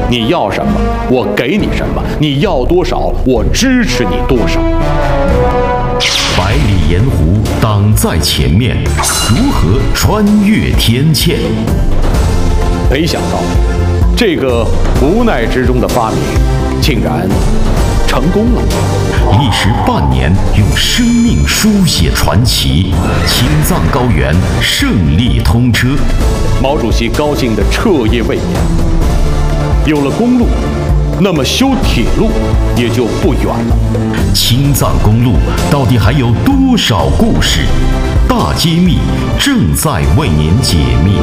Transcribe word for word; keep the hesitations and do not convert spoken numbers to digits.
你要什么，我给你什么；你要多少，我支持你多少。 百里盐湖，党在前面，如何穿越天堑？ 没想到，这个无奈之中的发明，竟然成功了。 历时半年，用生命书写传奇，青藏高原胜利通车。 毛主席高兴得彻夜未眠。有了公路，那么修铁路也就不远了。 青藏公路到底还有多少故事？大揭秘正在为您解密。